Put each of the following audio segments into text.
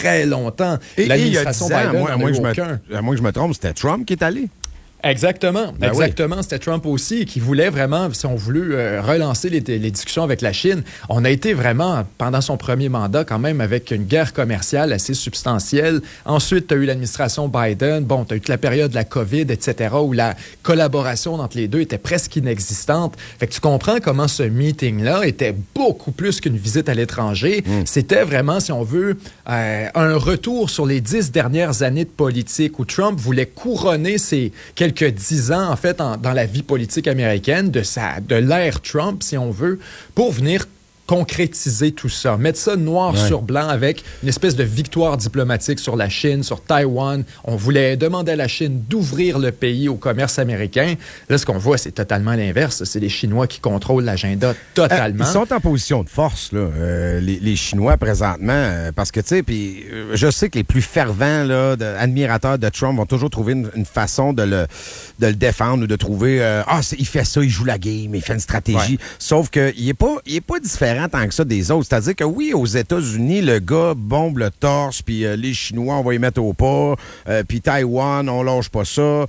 très longtemps. Et L'administration il y a 10 ans, Biden à moins que je me trompe, c'était Trump qui est allé. Exactement. Oui. C'était Trump aussi qui voulait vraiment, si on voulait relancer les discussions avec la Chine. On a été vraiment, pendant son premier mandat, quand même, avec une guerre commerciale assez substantielle. Ensuite, tu as eu l'administration Biden. Bon, tu as eu toute la période de la COVID, etc., où la collaboration entre les deux était presque inexistante. Fait que tu comprends comment ce meeting-là était beaucoup plus qu'une visite à l'étranger. C'était vraiment, si on veut, un retour sur les 10 dernières années de politique où Trump voulait couronner ses quelques 10 ans, en fait, dans la vie politique américaine, de l'ère Trump, si on veut, pour venir concrétiser tout ça, mettre ça noir sur blanc avec une espèce de victoire diplomatique sur la Chine, sur Taïwan. On voulait demander à la Chine d'ouvrir le pays au commerce américain. Là, ce qu'on voit, c'est totalement l'inverse. C'est les Chinois qui contrôlent l'agenda totalement. Ils sont en position de force, là, les Chinois, présentement, parce que, tu sais, puis je sais que les plus fervents admirateurs de Trump vont toujours trouver une façon de le défendre ou de trouver il fait ça, il joue la game, il fait une stratégie. Sauf qu'il n'est pas différent tant que ça des autres. C'est-à-dire que oui, aux États-Unis, le gars bombe le torse, puis les Chinois, on va y mettre au pas, puis Taïwan, on lâche pas ça.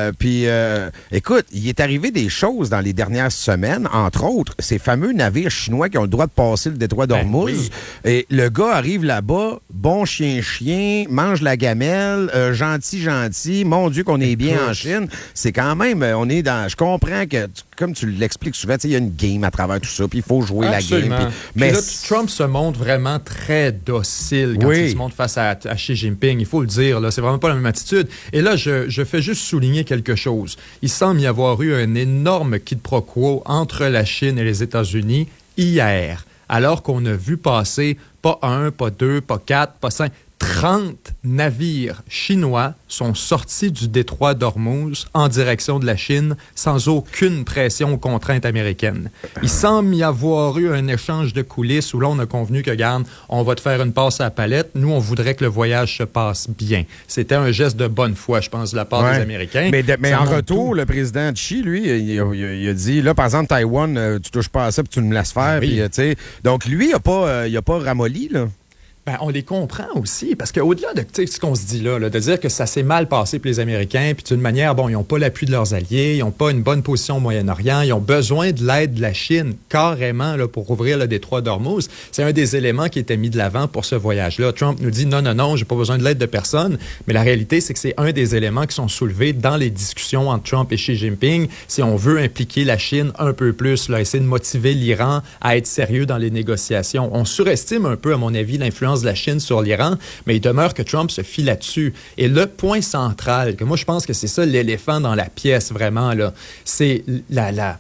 Écoute, il est arrivé des choses dans les dernières semaines, entre autres, ces fameux navires chinois qui ont le droit de passer le détroit d'Ormuz. Et le gars arrive là-bas, bon chien, mange la gamelle, gentil, mon Dieu qu'on est bien en Chine. C'est quand même, on est dans... Je comprends que, comme tu l'expliques souvent, il y a une game à travers tout ça, puis il faut jouer la game. Mais là, Trump se montre vraiment très docile quand il se montre face à Xi Jinping. Il faut le dire, là, c'est vraiment pas la même attitude. Et là, je fais juste souligner quelque chose. Il semble y avoir eu un énorme quiproquo entre la Chine et les États-Unis hier, alors qu'on a vu passer pas 1, pas 2, pas 4, pas 5... 30 navires chinois sont sortis du détroit d'Ormuz en direction de la Chine sans aucune pression ou contrainte américaine. Il semble y avoir eu un échange de coulisses où là, on a convenu que, regarde, on va te faire une passe à la palette. Nous, on voudrait que le voyage se passe bien. C'était un geste de bonne foi, je pense, de la part des Américains. Mais en retour, le président Xi, lui, il a dit, là, par exemple, Taïwan, tu touches pas à ça puis tu me laisses faire. Puis, donc, lui, il a pas ramolli, là. Ben, on les comprend aussi, parce qu'au-delà de ce qu'on se dit là, de dire que ça s'est mal passé pour les Américains, puis d'une manière, bon, ils n'ont pas l'appui de leurs alliés, ils n'ont pas une bonne position au Moyen-Orient, ils ont besoin de l'aide de la Chine, carrément, là, pour ouvrir le détroit d'Ormuz. C'est un des éléments qui était mis de l'avant pour ce voyage-là. Trump nous dit non, j'ai pas besoin de l'aide de personne, mais la réalité, c'est que c'est un des éléments qui sont soulevés dans les discussions entre Trump et Xi Jinping, si on veut impliquer la Chine un peu plus, là, essayer de motiver l'Iran à être sérieux dans les négociations. On surestime un peu, à mon avis, l'influence de la Chine sur l'Iran, mais il demeure que Trump se fie là-dessus. Et le point central, que moi je pense que c'est ça l'éléphant dans la pièce vraiment, là, c'est la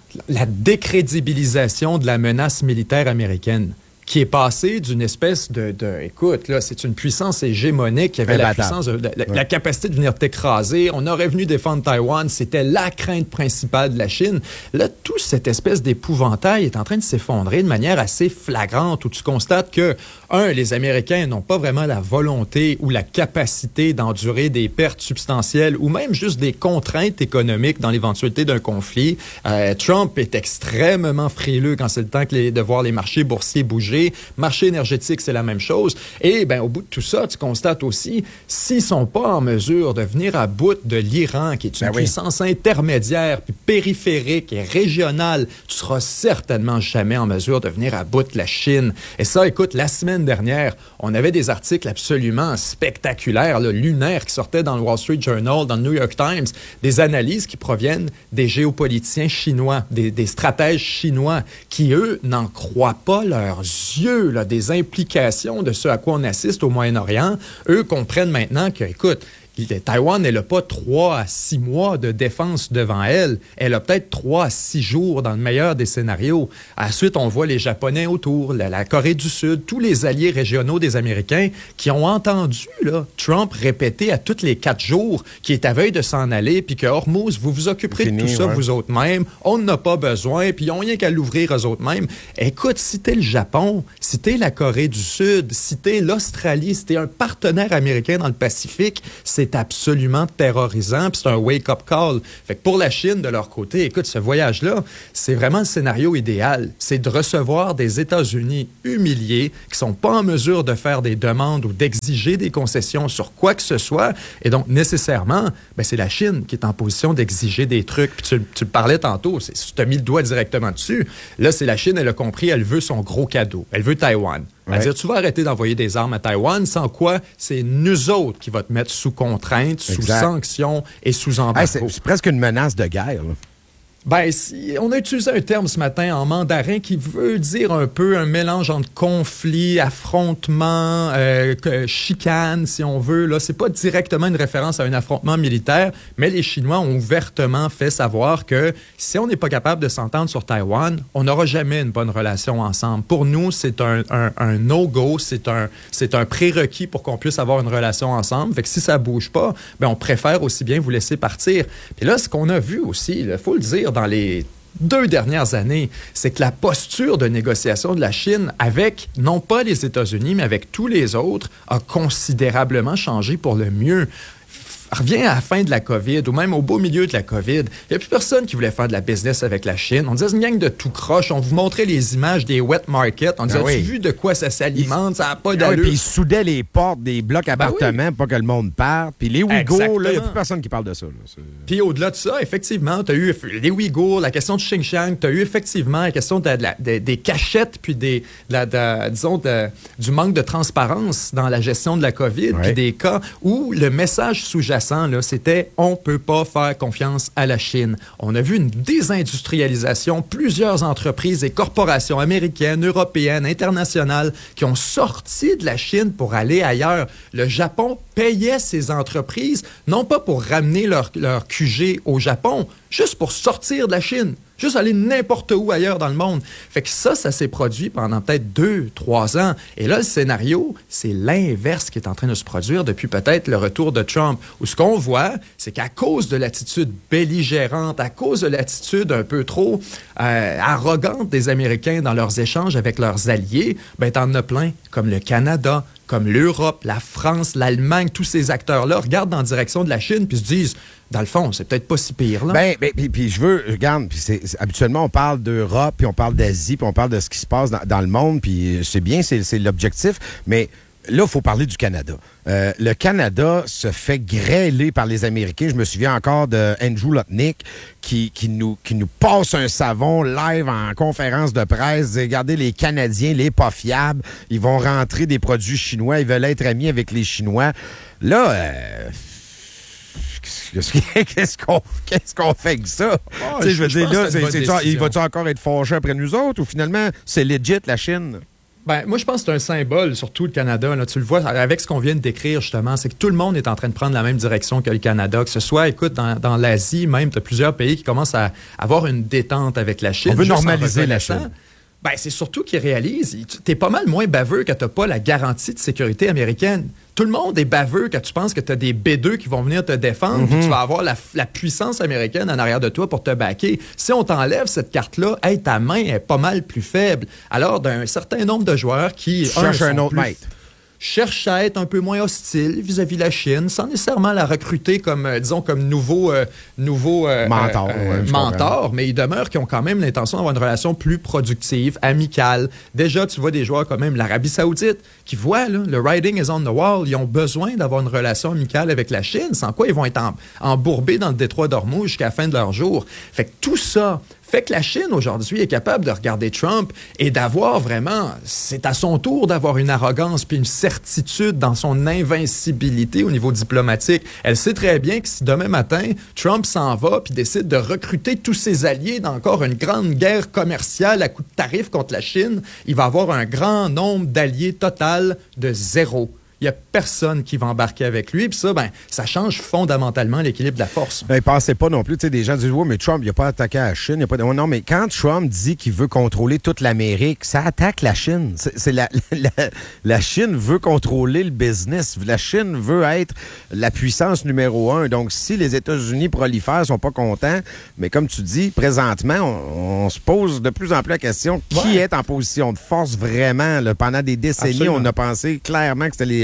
décrédibilisation de la menace militaire américaine, qui est passé d'une espèce écoute, là, c'est une puissance hégémonique qui avait la puissance, la capacité de venir t'écraser. On aurait venu défendre Taïwan. C'était la crainte principale de la Chine. Là, toute cette espèce d'épouvantail est en train de s'effondrer de manière assez flagrante, où tu constates que, les Américains n'ont pas vraiment la volonté ou la capacité d'endurer des pertes substantielles ou même juste des contraintes économiques dans l'éventualité d'un conflit. Trump est extrêmement frileux quand c'est le temps de voir les marchés boursiers bouger. Marché énergétique, c'est la même chose. Et au bout de tout ça, tu constates aussi, s'ils sont pas en mesure de venir à bout de l'Iran, qui est une puissance intermédiaire, puis périphérique et régionale, tu seras certainement jamais en mesure de venir à bout de la Chine. Et ça, écoute, la semaine dernière, on avait des articles absolument spectaculaires, là, lunaires, qui sortaient dans le Wall Street Journal, dans le New York Times, des analyses qui proviennent des géopoliticiens chinois, des stratèges chinois, qui, eux, n'en croient pas leurs yeux, là, des implications de ce à quoi on assiste au Moyen-Orient. Eux comprennent maintenant que, écoute, Taïwan, elle n'a pas 3 à 6 mois de défense devant elle. Elle a peut-être 3 à 6 jours dans le meilleur des scénarios. Ensuite, on voit les Japonais autour, la Corée du Sud, tous les alliés régionaux des Américains qui ont entendu Trump répéter à tous les 4 jours qu'il est à veille de s'en aller, puis que Hormuz, vous vous occuperez de tout ça vous autres mêmes. On n'a pas besoin, puis ils n'ont rien qu'à l'ouvrir eux autres mêmes. Écoute, si t'es le Japon, si t'es la Corée du Sud, si t'es l'Australie, si t'es un partenaire américain dans le Pacifique, c'est c'est absolument terrorisant, puis c'est un wake-up call. Fait que pour la Chine, de leur côté, écoute, ce voyage-là, c'est vraiment le scénario idéal. C'est de recevoir des États-Unis humiliés, qui sont pas en mesure de faire des demandes ou d'exiger des concessions sur quoi que ce soit. Et donc, nécessairement, c'est la Chine qui est en position d'exiger des trucs. Puis tu le parlais tantôt, tu as mis le doigt directement dessus. Là, c'est la Chine, elle a compris, elle veut son gros cadeau. Elle veut Taïwan. C'est-à-dire, tu vas arrêter d'envoyer des armes à Taïwan, sans quoi c'est nous autres qui va te mettre sous contrainte, sous sanction et sous embargo. C'est presque une menace de guerre, là. On a utilisé un terme ce matin en mandarin qui veut dire un peu un mélange entre conflit, affrontement, chicane, si on veut. Là, c'est pas directement une référence à un affrontement militaire, mais les Chinois ont ouvertement fait savoir que si on n'est pas capable de s'entendre sur Taïwan, on n'aura jamais une bonne relation ensemble. Pour nous, c'est un no-go, c'est un prérequis pour qu'on puisse avoir une relation ensemble. Fait que si ça bouge pas, on préfère aussi bien vous laisser partir. Puis là, ce qu'on a vu aussi, il faut le dire, dans les 2 dernières années, c'est que la posture de négociation de la Chine avec, non pas les États-Unis, mais avec tous les autres, a considérablement changé pour le mieux. Reviens à la fin de la COVID, ou même au beau milieu de la COVID, il n'y a plus personne qui voulait faire de la business avec la Chine. On disait, c'est une gang de tout croche. On vous montrait les images des wet markets. On disait, as-tu vu de quoi ça s'alimente? Ça n'a pas d'allure. Puis ils soudaient les portes des blocs appartements pour que le monde parte. Puis les Ouïghours, il n'y a plus personne qui parle de ça. Puis au-delà de ça, effectivement, tu as eu les Ouïghours, la question de Xinjiang, tu as eu effectivement la question des cachettes, puis du manque de transparence dans la gestion de la COVID, puis des cas où le message sous-jacent, c'était « on ne peut pas faire confiance à la Chine ». On a vu une désindustrialisation, plusieurs entreprises et corporations américaines, européennes, internationales qui ont sorti de la Chine pour aller ailleurs. Le Japon payait ces entreprises, non pas pour ramener leur QG au Japon, juste pour sortir de la Chine. Juste aller n'importe où ailleurs dans le monde. Fait que ça s'est produit pendant peut-être 2-3 ans. Et là, le scénario, c'est l'inverse qui est en train de se produire depuis peut-être le retour de Trump. Où ce qu'on voit, c'est qu'à cause de l'attitude belligérante, à cause de l'attitude un peu trop arrogante des Américains dans leurs échanges avec leurs alliés, t'en as plein, comme le Canada, comme l'Europe, la France, l'Allemagne, tous ces acteurs-là regardent en direction de la Chine puis se disent, dans le fond, c'est peut-être pas si pire, là. Puis regarde, habituellement, on parle d'Europe, puis on parle d'Asie, puis on parle de ce qui se passe dans le monde, puis c'est bien, c'est l'objectif, mais là, il faut parler du Canada. Le Canada se fait grêler par les Américains. Je me souviens encore de Andrew Lutnick qui nous passe un savon live en conférence de presse. Regardez, les Canadiens, les pas fiables, ils vont rentrer des produits chinois, ils veulent être amis avec les Chinois. Là, qu'est-ce qu'on fait avec ça? Je veux dire, là, il va-tu encore être fâché après nous autres ou finalement, c'est legit la Chine? Moi, je pense que c'est un symbole, surtout le Canada. Là, tu le vois avec ce qu'on vient de décrire, justement, c'est que tout le monde est en train de prendre la même direction que le Canada. Que ce soit, écoute, dans l'Asie, même, tu as plusieurs pays qui commencent à avoir une détente avec la Chine. On veut normaliser la Chine. C'est surtout qu'ils réalisent, t'es pas mal moins baveux quand t'as pas la garantie de sécurité américaine. Tout le monde est baveux quand tu penses que tu as des B2 qui vont venir te défendre, puis tu vas avoir la puissance américaine en arrière de toi pour te backer. Si on t'enlève cette carte-là, ta main est pas mal plus faible. Alors, d'un certain nombre de joueurs qui cherchent un autre maître, cherche à être un peu moins hostile vis-à-vis de la Chine, sans nécessairement la recruter comme, comme nouveau mentor, mais ils demeurent qui ont quand même l'intention d'avoir une relation plus productive, amicale. Déjà, tu vois des joueurs quand même l'Arabie Saoudite qui voient, là, le writing is on the wall, ils ont besoin d'avoir une relation amicale avec la Chine, sans quoi ils vont être embourbés dans le détroit d'Ormuz jusqu'à la fin de leur jour. Fait que tout ça fait que la Chine, aujourd'hui, est capable de regarder Trump et d'avoir vraiment, c'est à son tour d'avoir une arrogance puis une certitude dans son invincibilité au niveau diplomatique. Elle sait très bien que si demain matin, Trump s'en va puis décide de recruter tous ses alliés dans encore une grande guerre commerciale à coup de tarifs contre la Chine, il va avoir un grand nombre d'alliés total de 0. Il n'y a personne qui va embarquer avec lui. Puis ça, ça change fondamentalement l'équilibre de la force. Pensez pas non plus. Tu sais, des gens disent, mais Trump, il n'a pas attaqué la Chine. Non, mais quand Trump dit qu'il veut contrôler toute l'Amérique, ça attaque la Chine. La Chine veut contrôler le business. La Chine veut être la puissance numéro 1. Donc, si les États-Unis prolifèrent, sont pas contents, mais comme tu dis, présentement, on se pose de plus en plus la question, qui est en position de force vraiment? Là, pendant des décennies, on a pensé clairement que c'était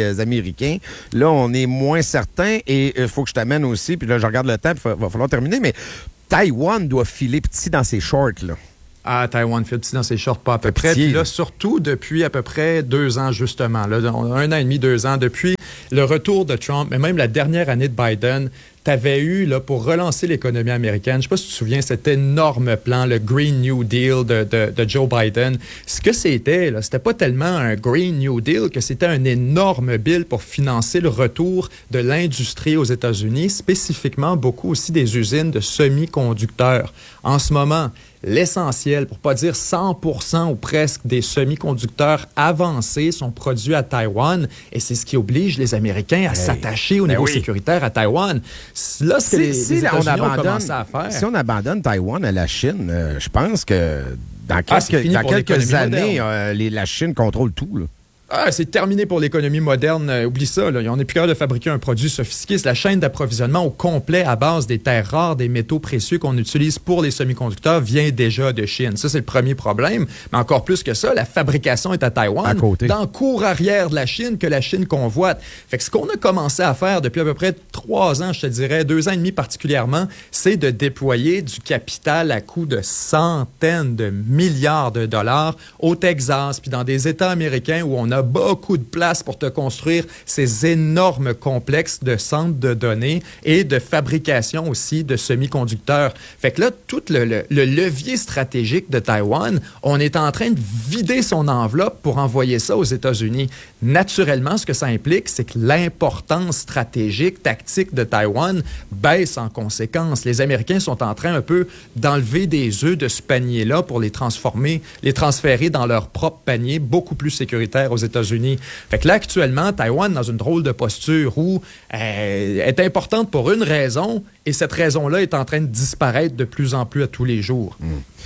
les Américains. Là, on est moins certain et il faut que je t'amène aussi, puis là, je regarde le temps, il va falloir terminer, mais Taïwan doit filer petit dans ses shorts, là. Ah, Taïwan fait petit dans ses shorts, pas à peu près. Puis là, surtout depuis à peu près 2 ans, justement. Là, 1 an et demi, 2 ans, depuis le retour de Trump, mais même la dernière année de Biden, tu avais eu, là, pour relancer l'économie américaine, je ne sais pas si tu te souviens, cet énorme plan, le Green New Deal de Joe Biden. Ce que c'était, là, c'était pas tellement un Green New Deal que c'était un énorme bill pour financer le retour de l'industrie aux États-Unis, spécifiquement beaucoup aussi des usines de semi-conducteurs. En ce moment, l'essentiel, pour pas dire 100% ou presque des semi-conducteurs avancés sont produits à Taïwan et c'est ce qui oblige les Américains à s'attacher au niveau sécuritaire à Taïwan. Là, ce que les États-Unis ont commencé à faire. Si on abandonne Taïwan à la Chine, je pense que dans quelques années, la Chine contrôle tout, là. Ah, c'est terminé pour l'économie moderne. Oublie ça, là. On n'est plus capable de fabriquer un produit sophistiqué. C'est la chaîne d'approvisionnement au complet à base des terres rares, des métaux précieux qu'on utilise pour les semi-conducteurs vient déjà de Chine. Ça, c'est le premier problème. Mais encore plus que ça, la fabrication est à Taïwan, à côté, dans le cours arrière de la Chine que la Chine convoite. Fait que ce qu'on a commencé à faire depuis à peu près 3 ans, je te dirais, 2 ans et demi particulièrement, c'est de déployer du capital à coût de centaines de milliards de dollars au Texas, puis dans des États américains où on a beaucoup de place pour te construire ces énormes complexes de centres de données et de fabrication aussi de semi-conducteurs. Fait que là, tout le levier stratégique de Taïwan, on est en train de vider son enveloppe pour envoyer ça aux États-Unis. Naturellement, ce que ça implique, c'est que l'importance stratégique, tactique de Taïwan baisse en conséquence. Les Américains sont en train un peu d'enlever des œufs de ce panier-là pour les transférer dans leur propre panier, beaucoup plus sécuritaire aux États-Unis. Fait que là, actuellement, Taïwan est dans une drôle de posture où elle est importante pour une raison et cette raison-là est en train de disparaître de plus en plus à tous les jours.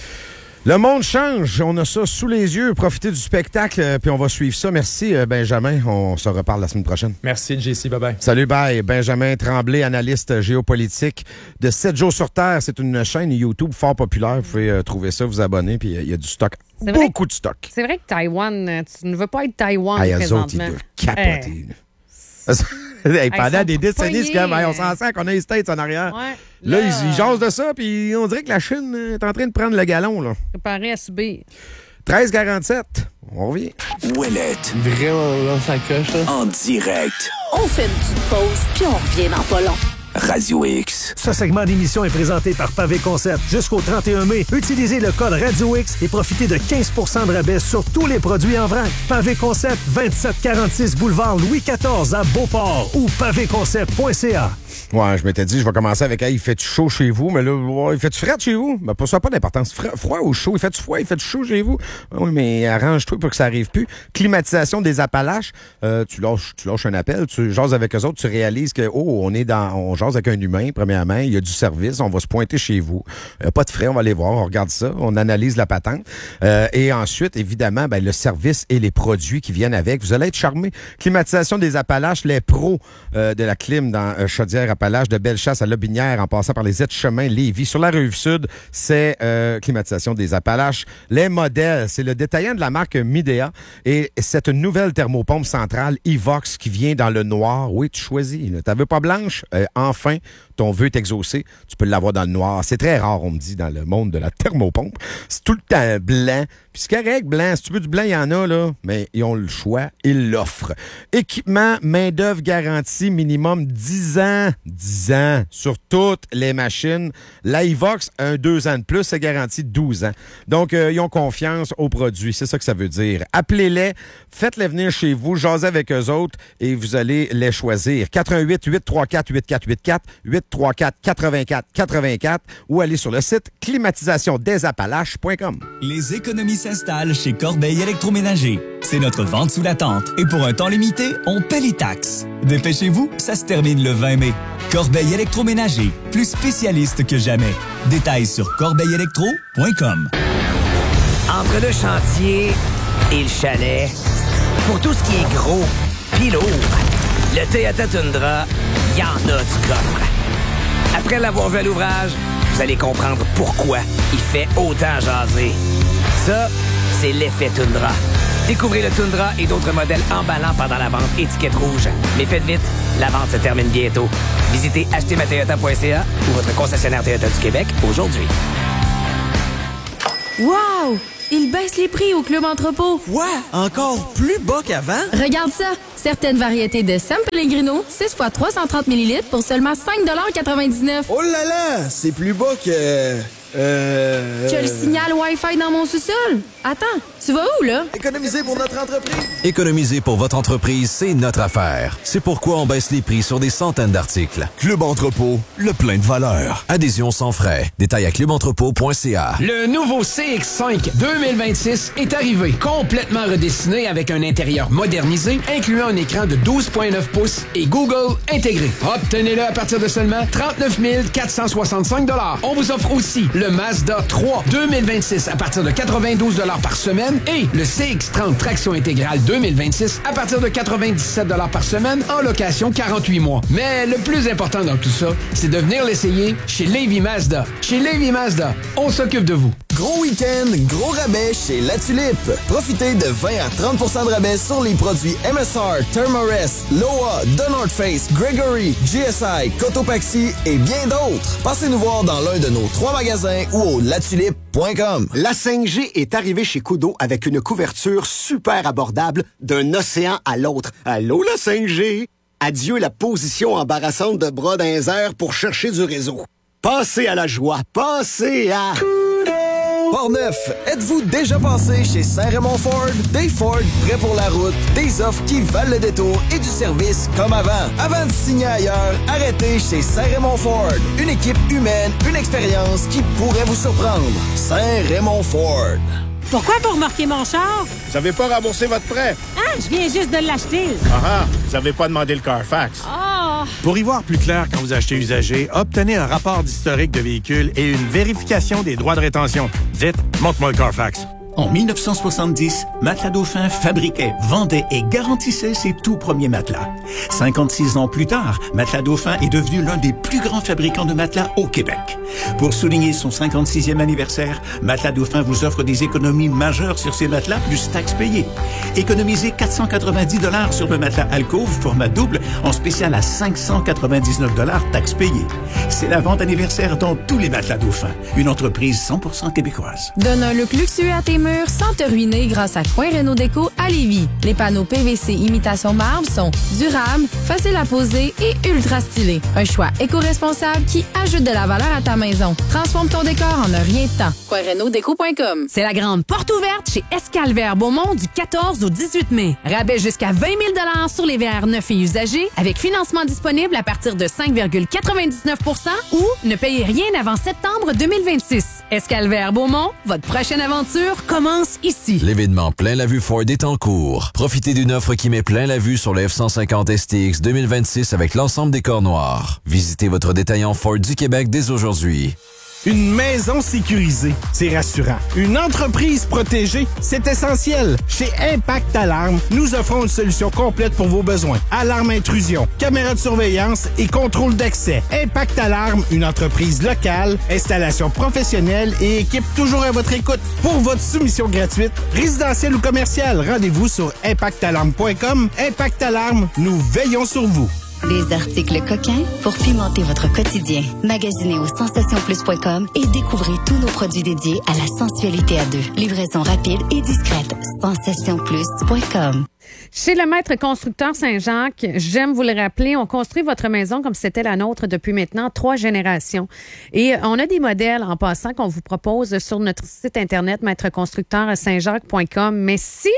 Le monde change. On a ça sous les yeux. Profitez du spectacle, puis on va suivre ça. Merci, Benjamin. On se reparle la semaine prochaine. Merci, JC. Bye-bye. Salut, bye. Benjamin Tremblay, analyste géopolitique de 7 jours sur Terre. C'est une chaîne YouTube fort populaire. Vous pouvez trouver ça, vous abonner, puis il y a du stock. Beaucoup de stock. C'est vrai que Taïwan, tu ne veux pas être Taïwan présentement. Autres, ils doivent capoter. Pendant des décennies, c'est comme, on s'en sent qu'on a les States en arrière. Ouais. Là, ils jasent de ça, puis on dirait que la Chine est en train de prendre le galon, là. Préparé à subir. 13h47, on revient. Ouellette. Vraiment, là, ça coche, là. En direct. On fait une petite pause, puis on revient dans pas long. Radio X. Ce segment d'émission est présenté par Pavé Concept. Jusqu'au 31 mai, utilisez le code Radio X et profitez de 15 % de rabais sur tous les produits en vrac. Pavé Concept, 2746 boulevard Louis XIV à Beauport ou pavéconcept.ca. Ouais, je m'étais dit, je vais commencer avec il fait-tu chaud chez vous? Mais là, il fait-tu frais chez vous? Ben, ça n'a pas d'importance. Froid ou chaud? Il fait-tu froid? Il fait-tu chaud chez vous? Oui, mais arrange-toi pour que ça arrive plus. Climatisation des Appalaches. Tu lâches un appel, tu jases avec eux autres, tu réalises que, on jase avec un humain, premièrement, il y a du service, on va se pointer chez vous. Pas de frais, on va aller voir, on regarde ça, on analyse la patente. Et ensuite, évidemment, le service et les produits qui viennent avec. Vous allez être charmés. Climatisation des Appalaches, les pros de la clim dans Chaudière-Appalaches, de Bellechasse à Lobinière, en passant par les aides-chemins Lévis. Sur la Rive-Sud, c'est climatisation des Appalaches. Les modèles, c'est le détaillant de la marque Midea et c'est une nouvelle thermopompe centrale Evox qui vient dans le noir. Oui, tu choisis. Tu veux pas blanche? Enfin, ton vœu est exaucé. Tu peux l'avoir dans le noir. C'est très rare, on me dit, dans le monde de la thermopompe. C'est tout le temps blanc. Puis c'est correct, blanc. Si tu veux du blanc, il y en a, là. Mais ils ont le choix. Ils l'offrent. Équipement, main-d'œuvre garantie, minimum 10 ans. 10 ans sur toutes les machines. La Evox, 2 ans de plus, c'est garanti 12 ans. Donc, ils ont confiance aux produits. C'est ça que ça veut dire. Appelez-les, faites-les venir chez vous, jasez avec eux autres et vous allez les choisir. 88 834 8484 834 84 84 ou allez sur le site climatisationdesAppalaches.com. Les économies s'installent chez Corbeil Électroménager. C'est notre vente sous la tente et pour un temps limité, on paie les taxes. Dépêchez-vous, ça se termine le 20 mai. Corbeil Électroménager, plus spécialiste que jamais. Détails sur corbeillelectro.com. Entre le chantier et le chalet, pour tout ce qui est gros pis lourd, le Toyota Tundra, y en a du coffre. Après l'avoir vu à l'ouvrage, vous allez comprendre pourquoi il fait autant jaser. Ça, c'est l'effet Tundra. Découvrez le Tundra et d'autres modèles emballants pendant la vente étiquette rouge. Mais faites vite, la vente se termine bientôt. Visitez achetermatoyota.ca ou votre concessionnaire Toyota du Québec aujourd'hui. Wow! Ils baissent les prix au Club Entrepôt. Ouais, encore plus bas qu'avant. Regarde ça! Certaines variétés de San Pellegrino, 6 x 330 ml pour seulement 5,99 $. Oh là là! C'est plus bas que... Que le signal Wi-Fi dans mon sous-sol? Attends, tu vas où, là? Économiser pour notre entreprise. Économiser pour votre entreprise, c'est notre affaire. C'est pourquoi on baisse les prix sur des centaines d'articles. Club Entrepôt, le plein de valeur. Adhésion sans frais. Détails à clubentrepôt.ca. Le nouveau CX-5 2026 est arrivé. Complètement redessiné avec un intérieur modernisé, incluant un écran de 12,9 pouces et Google intégré. Obtenez-le à partir de seulement 39 465 $. On vous offre aussi le Mazda 3 2026 à partir de 92 $ par semaine et le CX-30 traction intégrale 2026 à partir de 97 $ par semaine en location 48 mois. Mais le plus important dans tout ça, c'est de venir l'essayer chez Lévis Mazda. Chez Lévis Mazda, on s'occupe de vous. Gros week-end, gros rabais chez La Tulipe. Profitez de 20 à 30 % de rabais sur les produits MSR, Thermarest, Loa, The North Face, Gregory, GSI, Cotopaxi et bien d'autres. Passez nous voir dans l'un de nos 3 magasins ou au latulipe.com. La 5G est arrivée chez Kudo avec une couverture super abordable d'un océan à l'autre. Allô, la 5G? Adieu la position embarrassante de bras dans les airs pour chercher du réseau. Passez à la joie. Passez à... Portneuf, êtes-vous déjà passé chez Saint-Raymond Ford? Des Ford prêts pour la route, des offres qui valent le détour et du service comme avant. Avant de signer ailleurs, arrêtez chez Saint-Raymond Ford. Une équipe humaine, une expérience qui pourrait vous surprendre. Saint-Raymond Ford. Pourquoi vous remorquez mon char? Vous avez pas remboursé votre prêt. Ah, je viens juste de l'acheter. Ah, vous avez pas demandé le Carfax. Oh! Pour y voir plus clair quand vous achetez usagé, obtenez un rapport d'historique de véhicule et une vérification des droits de rétention. Vite, montre-moi le Carfax. En 1970, Matelas Dauphin fabriquait, vendait et garantissait ses tout premiers matelas. 56 ans plus tard, Matelas Dauphin est devenu l'un des plus grands fabricants de matelas au Québec. Pour souligner son 56e anniversaire, Matelas Dauphin vous offre des économies majeures sur ses matelas plus taxes payées. Économisez 490 $ sur le matelas Alcove format double en spécial à 599 $ taxes payées. C'est la vente anniversaire dans tous les Matelas Dauphin, une entreprise 100% québécoise. Donne un look luxueux à tes murs sans te ruiner grâce à Coin Réno Déco à Lévis. Les panneaux PVC imitation marbre sont durables, faciles à poser et ultra stylés. Un choix éco-responsable qui ajoute de la valeur à ta maison. Transforme ton décor en un rien de temps. CoinRénoDéco.com. C'est la grande porte ouverte chez Escalver Beaumont du 14 au 18 mai. Rabais jusqu'à 20 000 $ sur les VR neufs et usagés avec financement disponible à partir de 5,99 % ou ne payez rien avant septembre 2026. Escalver Beaumont, votre prochaine aventure commence ici. L'événement Plein la vue Ford est en cours. Profitez d'une offre qui met plein la vue sur le F-150 STX 2026 avec l'ensemble des corps noirs. Visitez votre détaillant Ford du Québec dès aujourd'hui. Une maison sécurisée, c'est rassurant. Une entreprise protégée, c'est essentiel. Chez Impact Alarme, nous offrons une solution complète pour vos besoins. Alarme intrusion, caméra de surveillance et contrôle d'accès. Impact Alarme, une entreprise locale, installation professionnelle et équipe toujours à votre écoute. Pour votre soumission gratuite, résidentielle ou commerciale, rendez-vous sur impactalarme.com. Impact Alarme, nous veillons sur vous. Des articles coquins pour pimenter votre quotidien. Magasinez au sensationplus.com et découvrez tous nos produits dédiés à la sensualité à deux. Livraison rapide et discrète. sensationplus.com. Chez le maître constructeur Saint-Jacques, j'aime vous le rappeler, on construit votre maison comme c'était la nôtre depuis maintenant 3 générations. Et on a des modèles en passant qu'on vous propose sur notre site internet maîtreconstructeur-saint-jacques.com. Mais si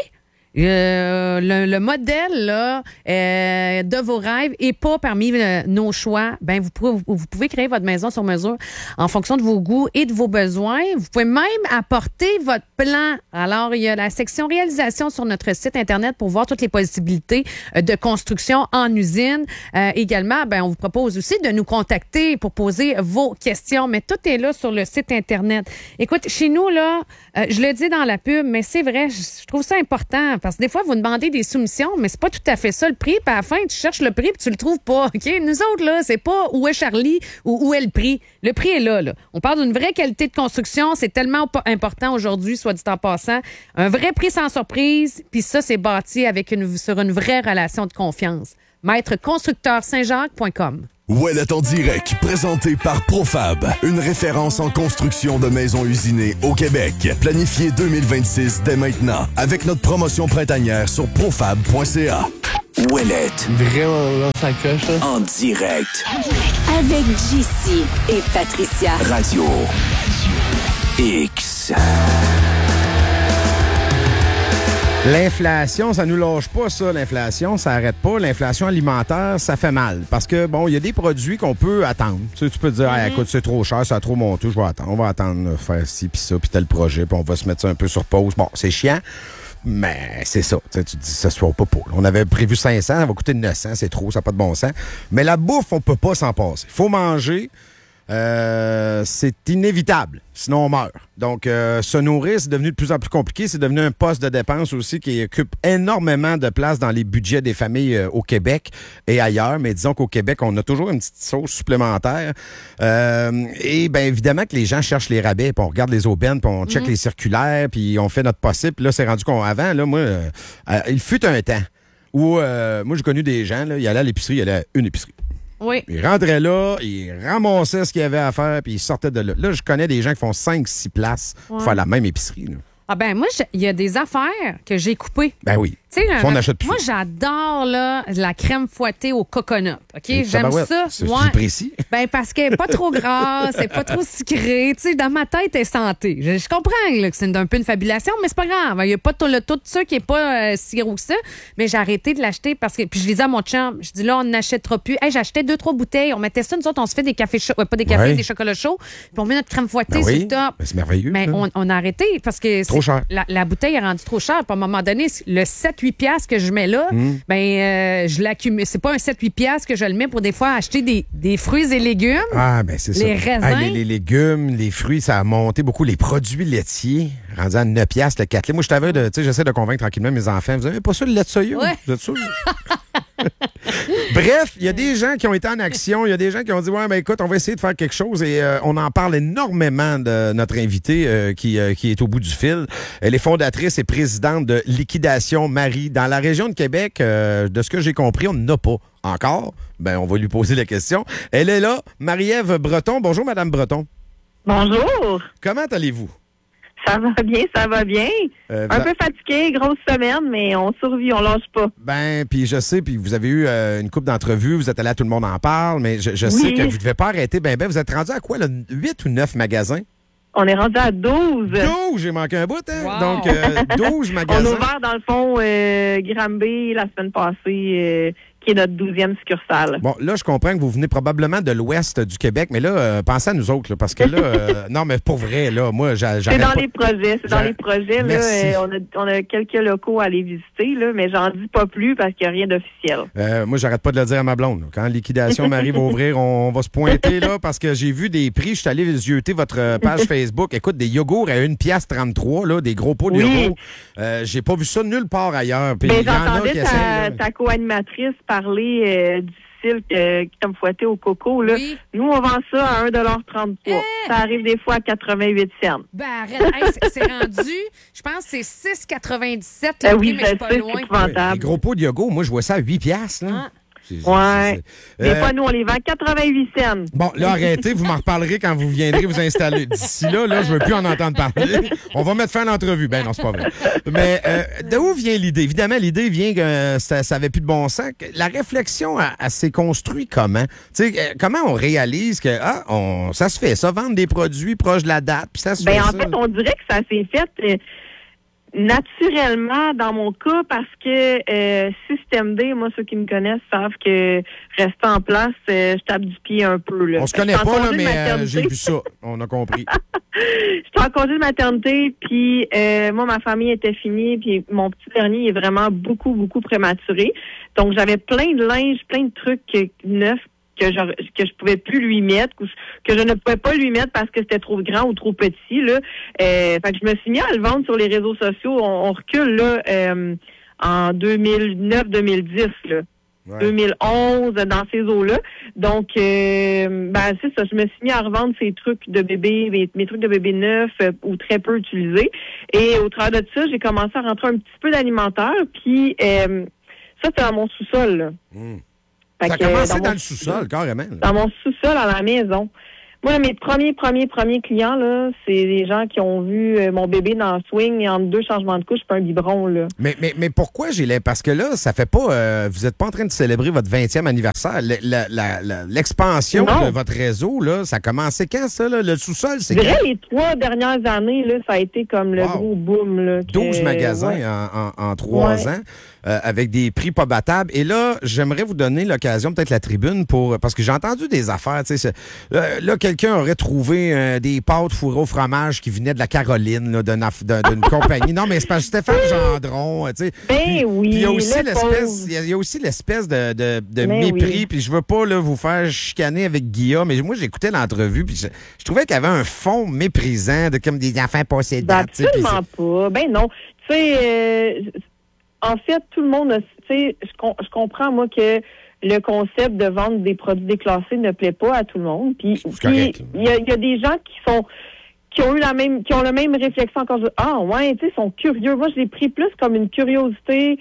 le modèle là de vos rêves et pas parmi nos choix, ben vous pouvez créer votre maison sur mesure en fonction de vos goûts et de vos besoins. Vous pouvez même apporter votre plan. Alors, il y a la section réalisation sur notre site internet pour voir toutes les possibilités de construction en usine. Également, ben on vous propose aussi de nous contacter pour poser vos questions, mais tout est là sur le site internet. Écoute, chez nous là, je le dis dans la pub, mais c'est vrai, je trouve ça important Parce que des fois, vous demandez des soumissions, mais c'est pas tout à fait ça le prix. Puis à la fin, tu cherches le prix puis tu le trouves pas. OK? Nous autres, là, c'est pas où est Charlie ou où est le prix. Le prix est là. On parle d'une vraie qualité de construction. C'est tellement important aujourd'hui, soit dit en passant. Un vrai prix sans surprise. Puis ça, c'est bâti sur une vraie relation de confiance. MaîtreConstructeurSaint-Jacques.com. Ouellet en direct, présenté par Profab, une référence en construction de maisons usinées au Québec. Planifié 2026 dès maintenant, avec notre promotion printanière sur profab.ca. Ouellet. Vraiment, là, ça coche, là. En direct. Avec JC et Patricia. Radio X. L'inflation, ça nous lâche pas, ça. L'inflation, ça arrête pas. L'inflation alimentaire, ça fait mal. Parce que, bon, il y a des produits qu'on peut attendre. Tu sais, tu peux te dire, écoute, c'est trop cher, ça a trop monté, je vais attendre. On va attendre faire ci, puis ça, puis tel projet, puis on va se mettre ça un peu sur pause. Bon, c'est chiant, mais c'est ça. Tu te dis, ça se fait pas pour. On avait prévu 500, ça va coûter 900, c'est trop, ça n'a pas de bon sens. Mais la bouffe, on peut pas s'en passer. Il faut manger. C'est inévitable, sinon on meurt. Donc, se nourrir, c'est devenu de plus en plus compliqué. C'est devenu un poste de dépense aussi qui occupe énormément de place dans les budgets des familles au Québec et ailleurs. Mais disons qu'au Québec, on a toujours une petite sauce supplémentaire. Et bien évidemment que les gens cherchent les rabais, puis on regarde les aubaines, puis on check les circulaires, puis on fait notre possible. Puis là, c'est rendu qu'avant, là, moi, il fut un temps où moi, j'ai connu des gens, là, ils allaient à l'épicerie, ils allaient à une épicerie. Oui. Ils rentraient là, ils ramassaient ce qu'il y avait à faire, puis ils sortaient de là. Là, je connais des gens qui font 5-6 places pour faire la même épicerie. Là. Ah ben moi, il y a des affaires que j'ai coupées. Ben oui. On n'achète plus. Moi, j'adore là, la crème fouettée au coconut. OK? J'aime ça. C'est précis. Ben, parce qu'elle n'est pas trop grasse, elle n'est pas trop sucrée. Tu sais, dans ma tête, elle est santé. Je comprends là, que c'est un peu une fabulation, mais c'est pas grave. Il n'y a pas le taux de sucre qui n'est pas si gros que ça. Mais j'ai arrêté de l'acheter parce que. Puis je disais à mon chum, je dis là, on n'achètera plus. Hey, j'achetais 2-3 bouteilles. On mettait ça, nous autres, on se fait des cafés chauds. Pas des cafés, des chocolats chauds. Puis on met notre crème fouettée sur le top. Ben, c'est merveilleux. Mais on a arrêté parce que. Trop cher. La bouteille est rendue trop chère. Puis à un moment donné, le 7-8 piastres que je mets là, je l'accumule. C'est pas un 7-8 piastres que je le mets pour des fois acheter des fruits et légumes. Ah, ben c'est ça. Les raisins. Les légumes, les fruits, ça a monté beaucoup. Les produits laitiers, rendus à 9 piastres le 4 litres. Moi, je t'avais j'essaie de convaincre tranquillement mes enfants. Vous avez pas ça, le lait de soya? Ouais. Vous êtes sûr? Bref, il y a des gens qui ont été en action. Il y a des gens qui ont dit, ouais, ben écoute, on va essayer de faire quelque chose. Et on en parle énormément de notre invitée qui est au bout du fil. Elle est fondatrice et présidente de Liquidation Marie. Dans la région de Québec, de ce que j'ai compris, on n'en a pas encore. Ben, on va lui poser la question. Elle est là, Marie-Ève Breton. Bonjour, Madame Breton. Bonjour. Comment allez-vous? Ça va bien, ça va bien. Un peu fatigué, grosse semaine, mais on survit, on lâche pas. Ben, puis je sais, puis vous avez eu une couple d'entrevues, vous êtes allé à Tout le monde en parle, mais je sais que vous ne devez pas arrêter. Ben, vous êtes rendu à quoi, là, 8 ou 9 magasins? On est rendu à 12. 12, j'ai manqué un bout, hein? Wow. Donc, 12 magasins. On a ouvert, dans le fond, Granby la semaine passée, qui est notre 12e succursale. Bon, là, je comprends que vous venez probablement de l'ouest du Québec, mais là, pensez à nous autres, là, parce que là, non, mais pour vrai, là, moi, j'arrête C'est dans pas... les projets, là, on a quelques locaux à aller visiter, là, mais j'en dis pas plus parce qu'il n'y a rien d'officiel. Moi, j'arrête pas de le dire à ma blonde. Là. Quand Liquidation Marie va ouvrir, on va se pointer, là, parce que j'ai vu des prix, je suis allé zioter votre page Facebook. Écoute, des yogourts à 1,33 $, là, des gros pots de yogourts. J'ai pas vu ça nulle part ailleurs. Puis, mais j'entendais ta co-animatrice parler du style crème fouettée au coco. Là. Oui. Nous, on vend ça à 1,33 $. Ça arrive des fois à 88 cents. Ben arrête, c'est rendu, je pense que c'est 6,97 $. Oui, mais je suis pas loin. Les gros pots de yogourt, moi, je vois ça à 8 $. Là. Ouais. Des fois, nous, on les vend 88 cents. Bon, là, arrêtez. Vous m'en reparlerez quand vous viendrez vous installer. D'ici là, je veux plus en entendre parler. On va mettre fin à l'entrevue. Ben non, c'est pas vrai. Mais d'où vient l'idée? Évidemment, l'idée vient que ça avait plus de bon sens. La réflexion, elle s'est construite comment? Tu sais, comment on réalise que ça se fait, ça, vendre des produits proches de la date, puis ça se fait en ça? fait, on dirait que ça s'est fait... naturellement, dans mon cas, parce que Système D, moi, ceux qui me connaissent savent que rester en place, je tape du pied un peu. Là. On se connaît pas, là, mais j'ai vu ça. On a compris. J'étais en congé de maternité, puis moi, ma famille était finie, puis mon petit dernier est vraiment beaucoup, beaucoup prématuré. Donc, j'avais plein de linge, plein de trucs neufs que je pouvais plus lui mettre, que je ne pouvais pas lui mettre parce que c'était trop grand ou trop petit, là. Fait que je me suis mis à le vendre sur les réseaux sociaux. On recule, là. en 2009-2010, là. Ouais. 2011, dans ces eaux-là. Donc, c'est ça. Je me suis mis à revendre ces trucs de bébé, mes trucs de bébé neufs ou très peu utilisés. Et au travers de ça, j'ai commencé à rentrer un petit peu d'alimentaire. Puis, ça, c'était dans mon sous-sol, là. Ça a commencé dans le sous-sol, carrément. Là. Dans mon sous-sol, à la maison. Moi, mes premiers clients, là, c'est des gens qui ont vu mon bébé dans le swing et entre 2 changements de couche puis un biberon, là. Mais pourquoi parce que là, ça fait pas... vous êtes pas en train de célébrer votre 20e anniversaire. L'expansion de votre réseau, là, ça a commencé quand, ça, là? Le sous-sol, c'est quand? Les 3 dernières années, là, ça a été comme le gros boom, là. 12 magasins en 3 ans. Avec des prix pas battables. Et là, j'aimerais vous donner l'occasion, peut-être la tribune, parce que j'ai entendu des affaires. Là, quelqu'un aurait trouvé des pâtes fourrées au fromage qui venaient de la Caroline, là, d'une compagnie. Non, mais c'est pas Stéphane Gendron. Oui. Il y a aussi l'espèce de mépris. Oui. Puis je veux pas là, vous faire chicaner avec Guillaume, mais moi, j'écoutais l'entrevue. Puis je trouvais qu'il y avait un fond méprisant, comme des enfants passés de date. Absolument pas. Ben non. Tu sais... En fait, tout le monde, tu sais, je comprends, moi, que le concept de vendre des produits déclassés ne plaît pas à tout le monde. Puis, il y a des gens qui ont le même réflexion quand tu sais, sont curieux. Moi, je l'ai pris plus comme une curiosité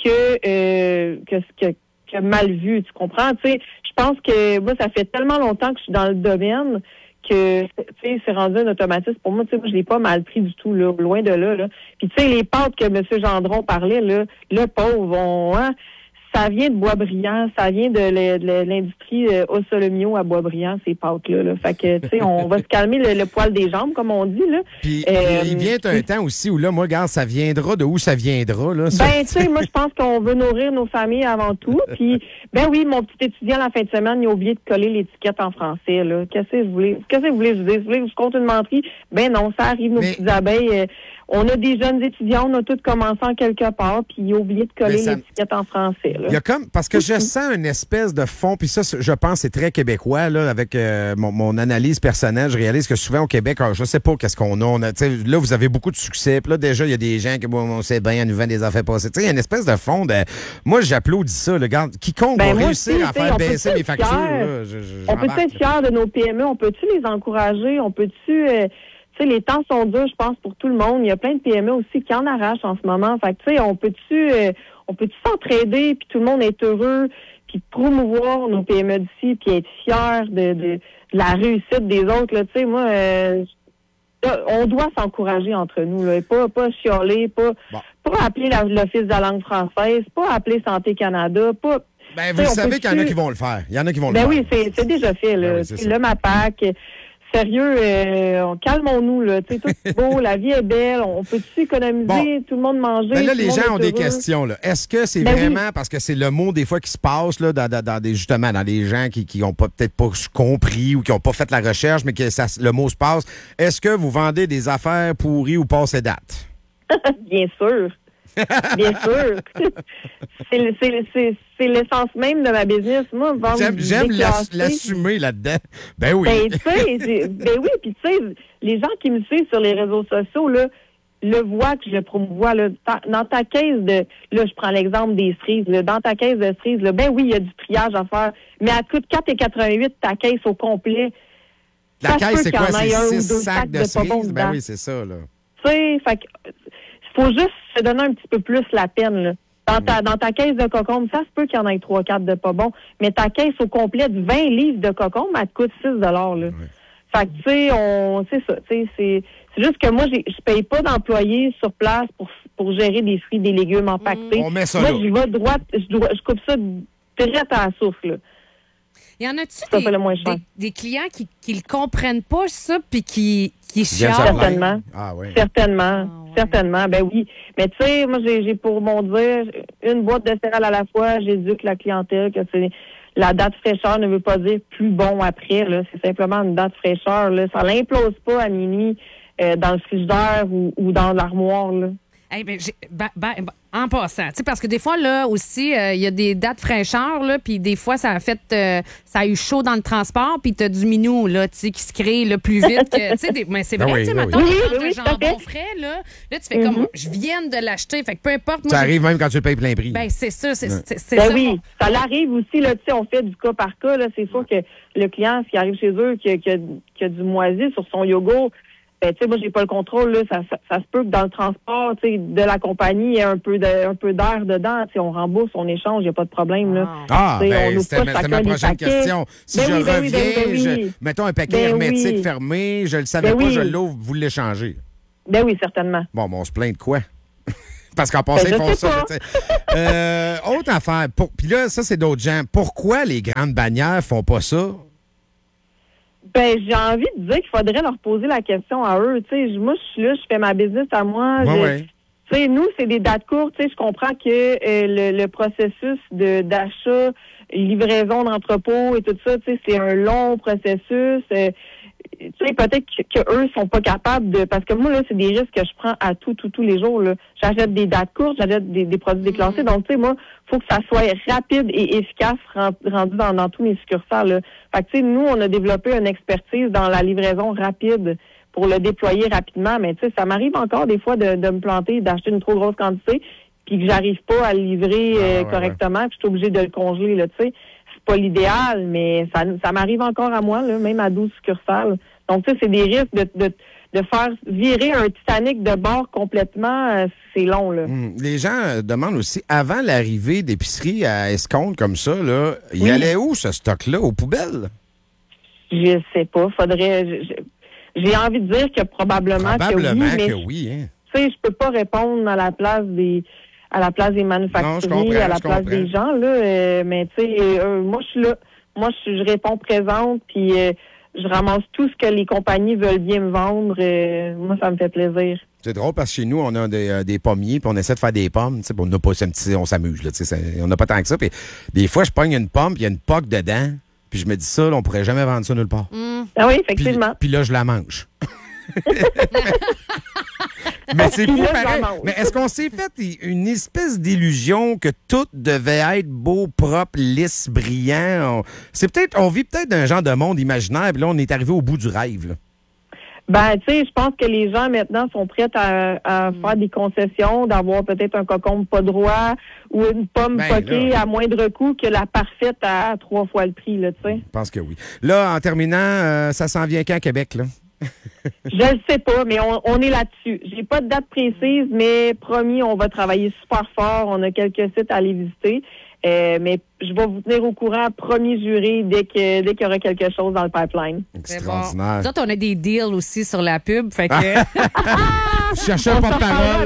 que mal vu, tu comprends? Tu sais, je pense que moi, ça fait tellement longtemps que je suis dans le domaine que, tu sais, c'est rendu un automatisme. Pour moi, tu sais, je l'ai pas mal pris du tout, là, loin de là, là. Puis, tu sais, les pâtes que M. Gendron parlait, là, le pauvre, ça vient de Boisbriand, ça vient de l'industrie Ossolomio à Boisbriand, ces pâtes-là, là. Fait que, tu sais, on va se calmer le poil des jambes, comme on dit, là. Puis, il vient un temps aussi où, là, moi, regarde, ça viendra de où ça viendra, là. Ben, tu sais, moi, je pense qu'on veut nourrir nos familles avant tout. Puis, ben oui, mon petit étudiant, la fin de semaine, il a oublié de coller l'étiquette en français, là. Qu'est-ce que vous voulez que je vous dise? Vous voulez que je compte une menterie? Ben non, ça arrive, nos petites abeilles. On a des jeunes étudiants, on a tous commencé en quelque part, puis ils ont oublié de coller l'étiquette en français. Là. Il y a parce que je sens une espèce de fond, puis ça, je pense, c'est très québécois, là, avec mon analyse personnelle. Je réalise que souvent au Québec, je sais pas qu'est-ce qu'on a. Là, vous avez beaucoup de succès, puis là, déjà, il y a des gens qui, on sait bien, à nous vend des affaires passées. Tu sais, il y a une espèce de fond de... Moi, j'applaudis ça, là. Regarde, quiconque va réussir à faire baisser les factures, là, on peut être fiers de nos PME, on peut-tu les encourager, on peut-tu... Tu sais, les temps sont durs, je pense, pour tout le monde. Il y a plein de PME aussi qui en arrachent en ce moment. Fait que, tu sais, on peut-tu s'entraider, puis tout le monde est heureux, puis promouvoir nos PME d'ici, puis être fiers de la réussite des autres, là. Tu sais, moi, on doit s'encourager entre nous, là, et pas chialer, pas appeler l'Office de la langue française, pas appeler Santé Canada, pas... Ben, vous savez qu'il y en a qui vont le faire. Il y en a qui vont le faire. Ben oui, c'est déjà fait, là. Ben oui, le MAPAC... Sérieux, calmons-nous, là. Tu sais, tout est beau, la vie est belle, on peut-tu économiser, tout le monde manger? Ben là, les gens ont des questions, là. Est-ce que c'est vraiment, parce que c'est le mot des fois qui se passe, là, dans des gens qui ont peut-être pas compris ou qui ont pas fait la recherche, mais que le mot se passe. Est-ce que vous vendez des affaires pourries ou passées date? Bien sûr. Bien sûr. C'est l'essence même de ma business. Moi, j'aime l'assumer là-dedans. Ben oui. Ben oui, puis tu sais, les gens qui me suivent sur les réseaux sociaux, là, le voient que je le promouvois. Là, dans ta caisse de... Là, je prends l'exemple des cerises. Là, dans ta caisse de cerises, là, ben oui, il y a du triage à faire, mais elle coûte 4,88 ta caisse au complet. La caisse, c'est quoi? C'est 6 sacs de cerises? Ben oui, c'est ça, là. Tu sais, fait que... faut juste se donner un petit peu plus la peine, là. Dans ta caisse de cocombe, ça se peut qu'il y en ait 3-4 de pas bons, mais ta caisse au complet de 20 livres de cocombe, elle te coûte 6 $, là. Ouais. Fait que, tu sais, c'est ça, tu sais, c'est juste que moi, je paye pas d'employés sur place pour gérer des fruits, des légumes empaquetés. On met ça moi, là. je vais droit, je coupe ça direct à la source, là. Y en a-tu des clients qui le comprennent pas, ça, puis qui chialent? Certainement. Ah, oui. Certainement. Certainement, ben oui. Mais tu sais, moi, j'ai pour mon dire, une boîte de céréales à la fois, j'éduque la clientèle que c'est la date fraîcheur ne veut pas dire plus bon après, là. C'est simplement une date fraîcheur, là. Ça l'implose pas à minuit dans le frigidaire ou dans l'armoire, là. Hey, en passant, tu sais, parce que des fois, là, aussi, il y a des dates fraîcheur, là, puis des fois, ça a eu chaud dans le transport, puis t'as du minou, là, tu sais, qui se crée, là, plus vite que, tu sais, mais c'est vrai, tu sais, mettons, le jambon frais, là, tu fais comme, je viens de l'acheter, fait que peu importe. Ça arrive même quand tu le payes plein prix. Ben, c'est ça, c'est ben ça. oui, ça l'arrive aussi, là, tu sais, on fait du cas par cas, là, c'est sûr que le client, s'il arrive chez eux, qui a du moisi sur son yogourt, ben, tu sais, moi, j'ai pas le contrôle, là. Ça se peut que dans le transport, tu sais, de la compagnie, il y ait un peu d'air dedans. Tu sais, on rembourse, on échange, il n'y a pas de problème, là. C'était ma prochaine question. Si je reviens, mettons un paquet hermétique fermé, je le savais pas, je l'ouvre, vous l'échangez. Ben oui, certainement. Bon, on se plaint de quoi? Parce qu'en passant, ils font ça. Autre affaire. Puis là, ça, c'est d'autres gens. Pourquoi les grandes bannières font pas ça? Ben, j'ai envie de dire qu'il faudrait leur poser la question à eux. Tu sais, moi, je suis là, je fais ma business à moi. Tu sais, nous, c'est des dates courtes. Tu sais, je comprends que le processus d'achat, livraison d'entrepôt et tout ça, tu sais, c'est un long processus. Tu sais, peut-être qu'eux sont pas capables de... Parce que moi, là, c'est des risques que je prends à tous les jours, là. J'achète des dates courtes, j'achète des produits déclassés. Donc, tu sais, moi, faut que ça soit rapide et efficace rendu dans tous mes succursales, là. Fait que, tu sais, nous, on a développé une expertise dans la livraison rapide pour le déployer rapidement. Mais, tu sais, ça m'arrive encore des fois de me planter, d'acheter une trop grosse quantité, puis que j'arrive pas à le livrer correctement, puis je suis obligée de le congeler, là, tu sais. Pas l'idéal, mais ça m'arrive encore à moi, là, même à 12 succursales. Donc, tu sais, c'est des risques de faire virer un Titanic de bord complètement, c'est long, là. Les gens demandent aussi, avant l'arrivée d'épicerie à Escompte comme ça, là, il allait où ce stock-là? Aux poubelles? Je sais pas. Faudrait... J'ai envie de dire que probablement que oui, hein. Tu sais, je peux pas répondre à la place des manufacturiers, à la place des gens, là. Mais tu sais, moi, je suis là. Moi, je réponds présente, puis je ramasse tout ce que les compagnies veulent bien me vendre. Moi, ça me fait plaisir. C'est drôle parce que chez nous, on a des pommiers, puis on essaie de faire des pommes. Tu sais, on n'a pas on s'amuse, là. Tu sais, on n'a pas tant que ça. Puis des fois, je pogne une pomme, puis il y a une poque dedans, puis je me dis ça, là, on pourrait jamais vendre ça nulle part. Ah oui, effectivement. Puis là, je la mange. Mais c'est fou pareil. Mais est-ce qu'on s'est fait une espèce d'illusion que tout devait être beau, propre, lisse, brillant? On vit peut-être d'un genre de monde imaginaire, puis là, on est arrivé au bout du rêve, là. Ben, tu sais, je pense que les gens maintenant sont prêts à faire des concessions, d'avoir peut-être un cocombe pas droit ou une pomme poquée à moindre coût que la parfaite à 3 fois le prix, là, tu sais. Je pense que oui. Là, en terminant, ça s'en vient quand à Québec, là? Je ne sais pas, mais on est là-dessus. J'ai pas de date précise, mais promis, on va travailler super fort. On a quelques sites à aller visiter. Mais je vais vous tenir au courant, promis juré, dès qu'il y aura quelque chose dans le pipeline. Extraordinaire. Nous autres, on a des deals aussi sur la pub, fait que... Je cherchais un porte-parole,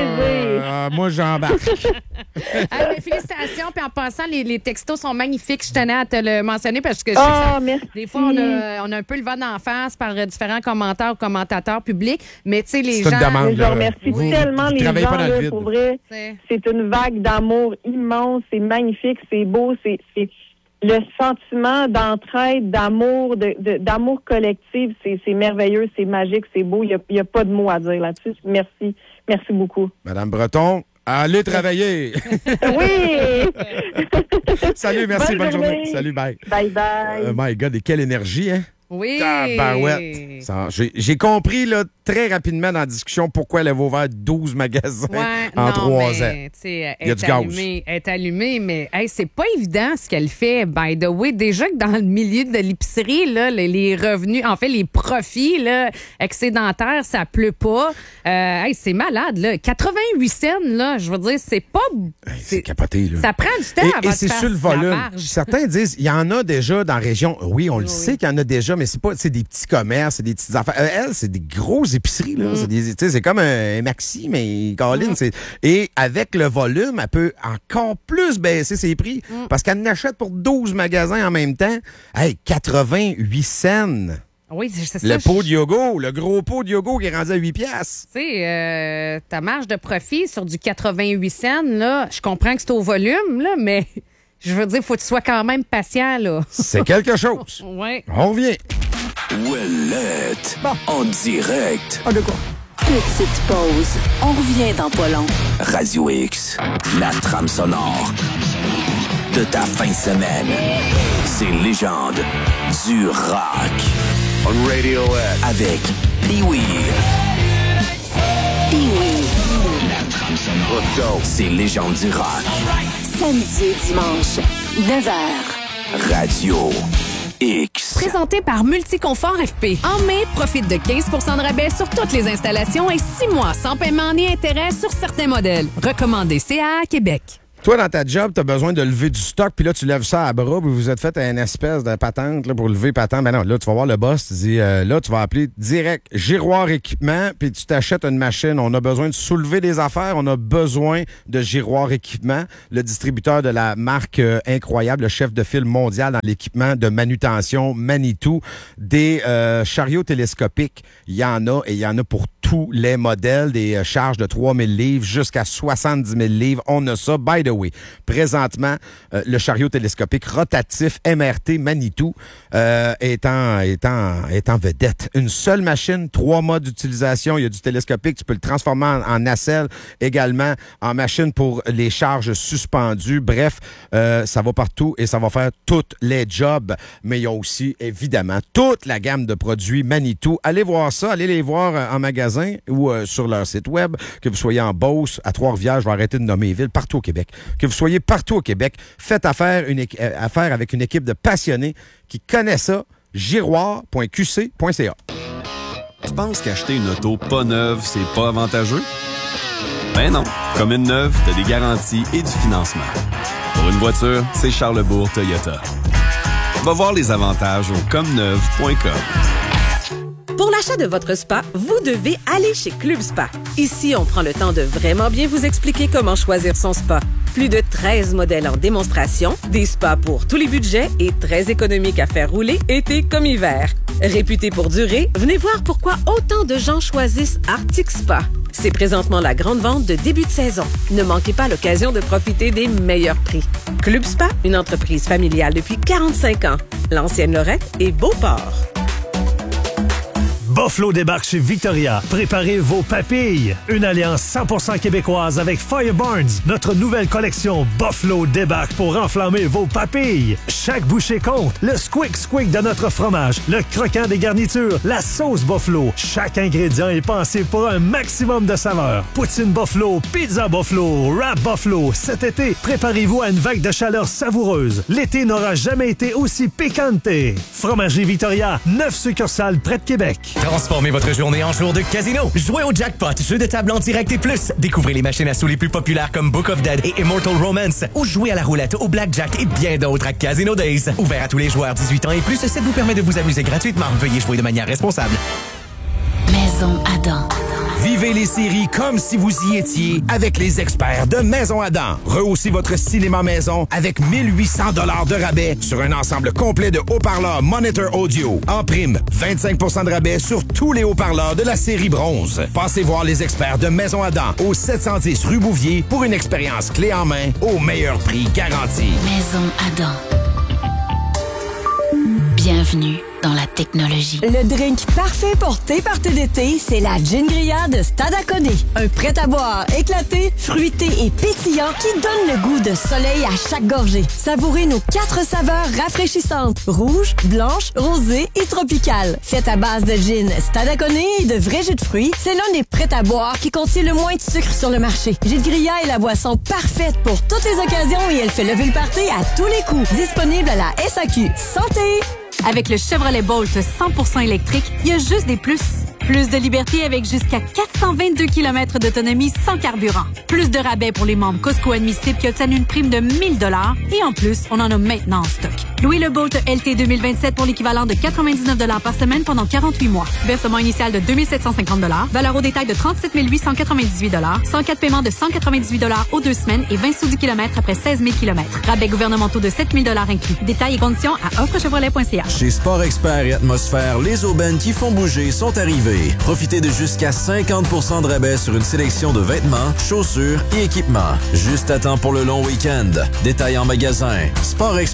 moi, j'embarque. Félicitations, puis en passant, les textos sont magnifiques. Je tenais à te le mentionner parce que merci. Des fois, on a un peu le vent d'en face par différents commentaires ou commentateurs publics, mais tu sais, les gens... Je remercie tellement les gens, là, pour vrai. C'est une vague d'amour immense, c'est magnifique, c'est beau, c'est le sentiment d'entraide, d'amour, d'amour collectif, c'est merveilleux, c'est magique, c'est beau. Il y a pas de mots à dire là-dessus. Merci beaucoup. Madame Breton, allez travailler. Oui. Salut, merci, bonne journée. Salut, bye. Bye bye. My God, et quelle énergie, hein? Oui. Tabarouette. J'ai compris là, très rapidement dans la discussion pourquoi elle avait ouvert 12 magasins en 3 ans. Il y a du gaz. Elle est allumée, mais hey, c'est pas évident ce qu'elle fait. By the way, déjà que dans le milieu de l'épicerie, là, les revenus, en fait, les profits là, excédentaires, ça pleut pas. Hey, c'est malade. Là. 88 cents, là, je veux dire, c'est pas... C'est capoté. Là. Ça prend du temps avant et c'est sur le volume. Certains disent, il y en a déjà dans la région. Oui, on le sait qu'il y en a déjà, mais c'est des petits commerces, c'est des petites affaires. Elle, c'est des grosses épiceries. Là. C'est comme un Maxi, mais Colin, et avec le volume, elle peut encore plus baisser ses prix parce qu'elle n'achète pour 12 magasins en même temps. Hey, 88 cents. Oui, c'est ça. Le pot de yogourt, le gros pot de yogourt qui est rendu à 8 piastres. Tu sais, ta marge de profit sur du 88 cents, là, je comprends que c'est au volume, là, mais je veux dire, il faut que tu sois quand même patient, là. C'est quelque chose. Ouais. On revient. Ouellette. En direct. De quoi? Petite pause. On revient dans pas long. Radio X, la trame sonore de ta fin de semaine. Ces légendes du rock. On Radio X. Avec Pee-Wee. Pee-Wee. La trame sonore. Let's go. Ces légendes du rock. Samedi et dimanche, 9h. Radio X. Présenté par Multiconfort FP. En mai, profite de 15 % de rabais sur toutes les installations et 6 mois sans paiement ni intérêt sur certains modèles. Recommandé CA Québec. Toi, dans ta job, tu as besoin de lever du stock, puis là, tu lèves ça à bras, puis vous êtes fait une espèce de patente là, pour lever patente. Ben non, là, tu vas voir le boss, tu dis, là, tu vas appeler direct Giroir Équipement, puis tu t'achètes une machine. On a besoin de soulever des affaires, on a besoin de Giroir Équipement, le distributeur de la marque incroyable, le chef de file mondial dans l'équipement de manutention Manitou, des chariots télescopiques. Il y en a, et il y en a pour tous les modèles, des charges de 3000 livres jusqu'à 70 000 livres. On a ça, by the way. Présentement, le chariot télescopique rotatif MRT Manitou est en vedette. Une seule machine, 3 mois d'utilisation. Il y a du télescopique, tu peux le transformer en nacelle, également en machine pour les charges suspendues. Bref, ça va partout et ça va faire tous les jobs. Mais il y a aussi, évidemment, toute la gamme de produits Manitou. Allez voir ça, allez les voir en magasin ou sur leur site web, que vous soyez en Beauce, à Trois-Rivières, je vais arrêter de nommer les villes, partout au Québec. Que vous soyez partout au Québec, faites affaire avec une équipe de passionnés qui connaît ça, giroir.qc.ca. Tu penses qu'acheter une auto pas neuve, c'est pas avantageux? Ben non. Comme une neuve, t'as des garanties et du financement. Pour une voiture, c'est Charlesbourg Toyota. Va voir les avantages au comneuve.com. Pour l'achat de votre spa, vous devez aller chez Club Spa. Ici, on prend le temps de vraiment bien vous expliquer comment choisir son spa. Plus de 13 modèles en démonstration, des spas pour tous les budgets et très économiques à faire rouler été comme hiver. Réputé pour durer, venez voir pourquoi autant de gens choisissent Arctic Spa. C'est présentement la grande vente de début de saison. Ne manquez pas l'occasion de profiter des meilleurs prix. Club Spa, une entreprise familiale depuis 45 ans. L'ancienne Lorette et Beauport. Buffalo débarque chez Victoria. Préparez vos papilles. Une alliance 100% québécoise avec Firebarns. Notre nouvelle collection Buffalo débarque pour enflammer vos papilles. Chaque bouchée compte. Le squick de notre fromage, le croquant des garnitures, la sauce Buffalo. Chaque ingrédient est pensé pour un maximum de saveur. Poutine Buffalo, pizza Buffalo, wrap Buffalo. Cet été, préparez-vous à une vague de chaleur savoureuse. L'été n'aura jamais été aussi piquante. Fromagerie Victoria, 9 succursales près de Québec. Transformez votre journée en jour de casino. Jouez au jackpot, jeu de table en direct et plus. Découvrez les machines à sous les plus populaires comme Book of Dead et Immortal Romance. Ou jouez à la roulette, au blackjack et bien d'autres à Casino Days. Ouvert à tous les joueurs 18 ans et plus, ça vous permet de vous amuser gratuitement. Veuillez jouer de manière responsable. Maison Adam. Vivez les séries comme si vous y étiez avec les experts de Maison Adam. Rehaussez votre cinéma maison avec 1800 $ de rabais sur un ensemble complet de haut-parleurs Monitor Audio. En prime, 25 % de rabais sur tous les haut-parleurs de la série Bronze. Passez voir les experts de Maison Adam au 710 rue Bouvier pour une expérience clé en main au meilleur prix garanti. Maison Adam. Bienvenue dans la technologie. Le drink parfait pour tes parties d'été, c'est la Gin Grillade de Stade à Côté. Un prêt-à-boire éclaté, fruité et pétillant qui donne le goût de soleil à chaque gorgée. Savourez nos 4 saveurs rafraîchissantes, rouge, blanche, rosée et tropicale. Faite à base de gin Stade à Côté et de vrais jus de fruits, c'est l'un des prêts-à-boire qui contient le moins de sucre sur le marché. Gin Grillade est la boisson parfaite pour toutes les occasions et elle fait lever le party à tous les coups. Disponible à la SAQ. Santé! Avec le Chevrolet Bolt 100% électrique, il y a juste des plus. Plus de liberté avec jusqu'à 422 km d'autonomie sans carburant. Plus de rabais pour les membres Costco admissibles qui obtiennent une prime de 1000 $. Et en plus, on en a maintenant en stock. Louez le Bolt LT 2027 pour l'équivalent de 99 $ par semaine pendant 48 mois. Versement initial de 2750 $. Valeur au détail de 37 898 $. 104 paiements de 198 $ aux 2 semaines et 20 sous du kilomètre après 16 000 km. Rabais gouvernementaux de 7 000 $ inclus. Détails et conditions à offrechevrolet.ca. Chez Sport Expert et Atmosphère, les aubaines qui font bouger sont arrivées. Profitez de jusqu'à 50 % de rabais sur une sélection de vêtements, chaussures et équipements. Juste à temps pour le long week-end. Détails en magasin. Sport Expert